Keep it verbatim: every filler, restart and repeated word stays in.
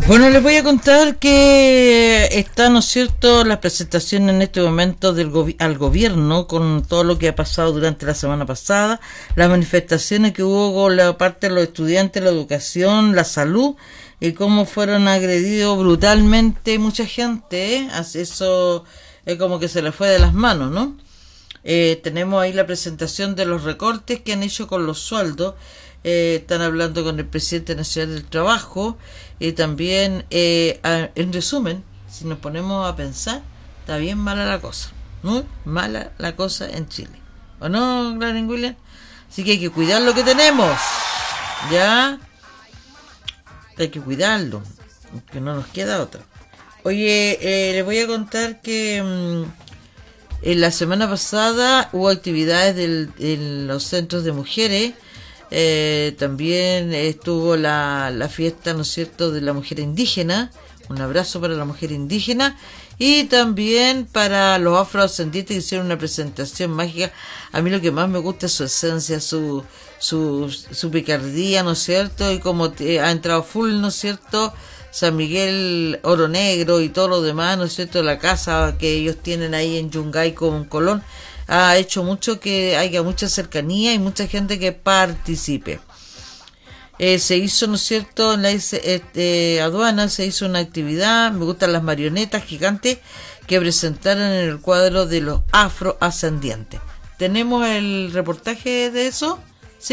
Bueno, les voy a contar que está, ¿no es cierto?, la presentación en este momento del gobi- al gobierno con todo lo que ha pasado durante la semana pasada, las manifestaciones que hubo con la parte de los estudiantes, la educación, la salud, y cómo fueron agredidos brutalmente mucha gente, ¿eh? Así, eso es como que se le fue de las manos, ¿no? Eh, tenemos ahí la presentación de los recortes que han hecho con los sueldos. Eh, están hablando con el presidente nacional del trabajo y también, eh, a, en resumen, si nos ponemos a pensar, está bien mala la cosa, muy mala la cosa en Chile, ¿o no, Gladys William? Así que hay que cuidar lo que tenemos, ya hay que cuidarlo, que no nos queda otra. Oye, eh, les voy a contar que mmm, en la semana pasada hubo actividades del, en los centros de mujeres. Eh, también estuvo la, la fiesta, ¿no es cierto?, de la mujer indígena. Un abrazo para la mujer indígena. Y también para los afrodescendientes que hicieron una presentación mágica. A mí lo que más me gusta es su esencia, su su, su picardía, ¿no es cierto? Y como te, ha entrado full, ¿no es cierto?, San Miguel, Oro Negro y todo lo demás, ¿no es cierto?, la casa que ellos tienen ahí en Yungay con Colón, ha hecho mucho que haya mucha cercanía y mucha gente que participe. Eh, se hizo, ¿no es cierto?, en la eh, aduana se hizo una actividad, me gustan las marionetas gigantes que presentaron en el cuadro de los afroascendientes. ¿Tenemos el reportaje de eso?